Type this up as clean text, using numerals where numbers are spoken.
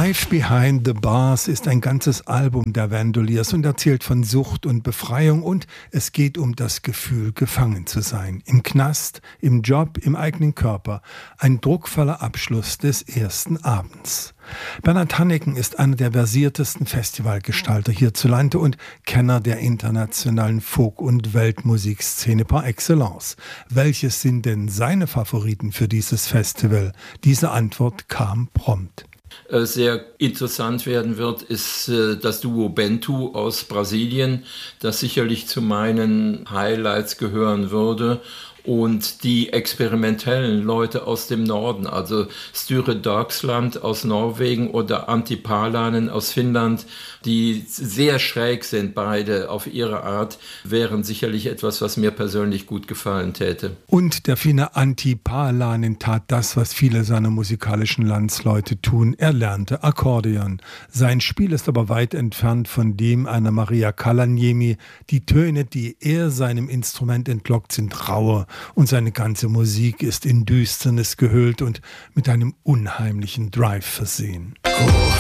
Live Behind the Bars ist ein ganzes Album der Vandaliers und erzählt von Sucht und Befreiung, und es geht um das Gefühl, gefangen zu sein. Im Knast, im Job, im eigenen Körper. Ein druckvoller Abschluss des ersten Abends. Bernhard Hanniken ist einer der versiertesten Festivalgestalter hierzulande und Kenner der internationalen Folk- und Weltmusikszene par excellence. Welches sind denn seine Favoriten für dieses Festival? Diese Antwort kam prompt. Sehr interessant werden wird, ist das Duo Bento aus Brasilien, das sicherlich zu meinen Highlights gehören würde. Und die experimentellen Leute aus dem Norden, also Sture Dagsland aus Norwegen oder Antti Palanen aus Finnland, die sehr schräg sind, beide auf ihre Art, wären sicherlich etwas, was mir persönlich gut gefallen täte. Und der Finne Antti Palanen tat das, was viele seiner musikalischen Landsleute tun. Er lernte Akkordeon. Sein Spiel ist aber weit entfernt von dem einer Maria Kalaniemi. Die Töne, die er seinem Instrument entlockt, sind rauer. Und seine ganze Musik ist in Düsternis gehüllt und mit einem unheimlichen Drive versehen.